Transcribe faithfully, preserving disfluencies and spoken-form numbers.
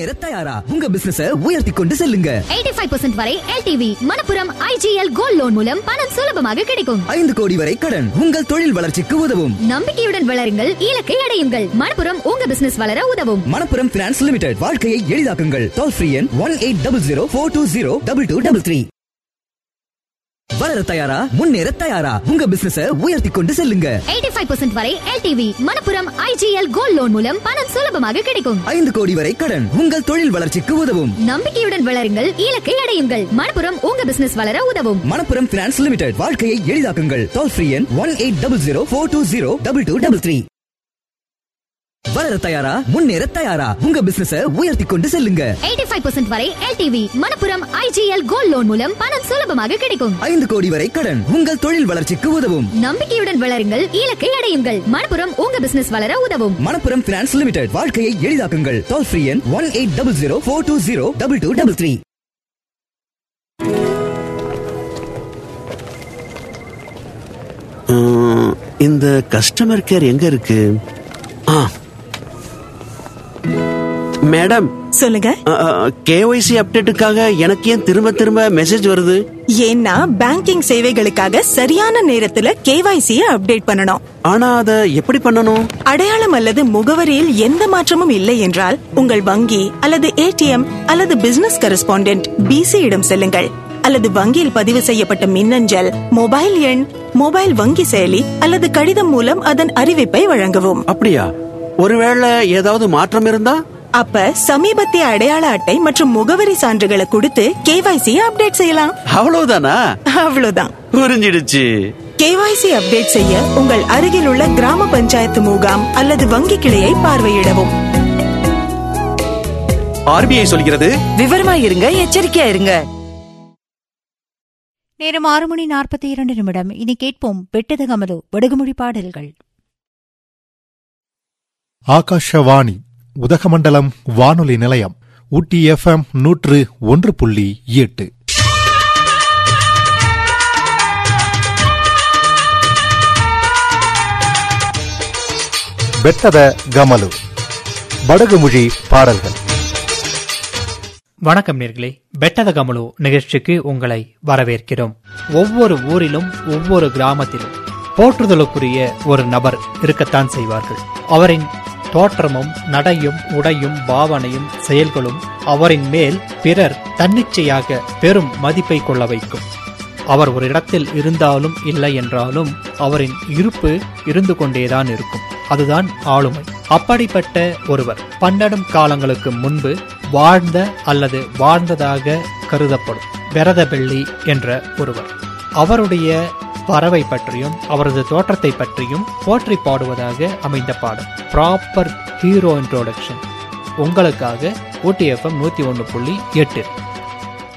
முன்னேற தயாரா? உங்க பிசினஸ உயர்த்தி கொண்டு செல்லுங்க. எண்பத்தி ஐந்து சதவீதம் வரை L T V Manappuram I G L gold loan மூலம் பணம் சுலபமாக கிடைக்கும். ஐந்து கோடி வரை கடன் உங்கள் தொழில் வளர்ச்சிக்கு உதவும். நம்பிக்கையுடன் வளருங்கள், இலக்கை அடையுங்கள். மணப்புரம் உங்க பிசினஸ் வளர உதவும். Manappuram finance limited. வாழ்க்கையை எளிதாக்குங்கள். டோல் ஃப்ரீ எண் one eight double zero four two zero double two double three. வளர தயாரா? முன்னேற தயாரா? உங்க பிசினஸ உயர்த்தி கொண்டு செல்லுங்க. எண்பத்தி ஐந்து சதவீதம் வரை L T V Manappuram I G L gold loan மூலம் பணம் சுலபமாக கிடைக்கும். ஐந்து கோடி வரை கடன் உங்கள் தொழில் வளர்ச்சிக்கு உதவும். நம்பிக்கையுடன் வளருங்கள், இலக்கை அடையுங்கள். மணப்புரம் உங்க பிசினஸ் வளர உதவும். Manappuram finance limited. வாழ்க்கையை எளிதாக்குங்கள். டோல் ஃப்ரீ எண் one eight double zero four two zero double two double three. வளர தயாரா? முன்னேற தயாரா? உங்க பிசினஸ உயர்த்தி கொண்டு செல்லுங்க. எண்பத்தி ஐந்து சதவீதம் வரை L T V Manappuram I G L gold loan மூலம் பணம் சுலபமாக கிடைக்கும். ஐந்து கோடி வரை கடன் உங்கள் தொழில் வளர்ச்சிக்கு உதவும். நம்பிக்கையுடன் வளருங்கள், இலக்கை அடையுங்கள். மணப்புரம் உங்க பிசினஸ் வளர உதவும். Manappuram finance limited. வாழ்க்கையை எளிதாக்குங்கள். டோல் ஃப்ரீ எண் one eight double zero four two zero double two double three. இந்த கஸ்டமர் கேர் எங்க இருக்கு? மேடம் சொல்லுங்க. கேஒய்சி அப்டேட்டுக்காக எனக்கு ஏன் திரும்ப திரும்ப மெசேஜ் வருது? ஏன்னா பேங்கிங் சேவைகளுக்காக சரியான நேரத்துல கேஒய்சி அப்டேட் பண்ணணும். ஆனா அத எப்படி பண்ணணும்? அடையாளம் அல்லது முகவரியில் எந்த மாற்றமும் இல்லை என்றால் உங்கள் வங்கி அல்லது ஏடிஎம் அல்லது பிசினஸ் கரஸ்பாண்டென்ட் பிசி இடம் செல்லுங்கள். அல்லது வங்கியில் பதிவு செய்யப்பட்ட மின்னஞ்சல், மொபைல் எண், மொபைல் வங்கி செயலி அல்லது கடிதம் மூலம் அதன் அறிவிப்பை வழங்கவும். அப்படியா? ஒருவேளை ஏதாவது மாற்றம் இருந்தா? அப்ப சமீபத்திய அடையாள அட்டை மற்றும் முகவரி சான்றுகளை கொடுத்து கேஒய்சி அப்டேட் செய்யலாம். அவ்வளவுதானா? அவ்வளவுதான். புரிஞ்சிடுச்சு. கேஒய்சி அப்டேட் செய்ய உங்கள் அருகில் உள்ள கிராம பஞ்சாயத்து முகாம் அல்லது வங்கி கிளையை பார்வையிடவும். ஆர்பிஐ சொல்கிறது, விவரமா இருங்க, எச்சரிக்கையா இருங்க. நேரம் ஆறு மணி நாற்பத்தி இரண்டு நிமிடம். இனி கேட்போம் வெட்டது கமலு வடுகுமொழி பாடல்கள். ஆகாஷவாணி உதகமண்டலம் வானொலி நிலையம் ஊட்டி எஃப்எம் நூற்று ஒன்று புள்ளி எட்டு. பெட்டத கமலு வடகுமொழி பாடல்கள். வணக்கம் நேர்களே, பெட்டத கமலு நிகழ்ச்சிக்கு உங்களை வரவேற்கிறோம். ஒவ்வொரு ஊரிலும் ஒவ்வொரு கிராமத்திலும் போற்றுதலுக்குரிய ஒரு நபர் இருக்கத்தான் செய்வார்கள். அவரின் தோற்றமும் நடையும் உடையும் பாவனையும் செயல்களும் அவரின் மேல் பிறர் தன்னிச்சையாக பெரும் மதிப்பை கொள்ள வைக்கும். அவர் ஒரு இடத்தில் இருந்தாலும் இல்லை என்றாலும் அவரின் இருப்பு இருந்து கொண்டேதான் இருக்கும். அதுதான் ஆளுமை. அப்படிப்பட்ட ஒருவர் பன்னெடும் காலங்களுக்கு முன்பு வாழ்ந்த அல்லது வாழ்ந்ததாக கருதப்படும் வெரதபெள்ளி என்ற ஒருவர். அவருடைய பறவை பற்றியும் அவரது தோற்றத்தை பற்றியும் போற்றி பாடுவதாக அமைந்த பாடல் ப்ராப்பர் ஹீரோ இன்ட்ரோடக்ஷன் உங்களுக்காக ஊட்டி எஃப்எம் நூத்தி ஒன்று புள்ளி எட்டு.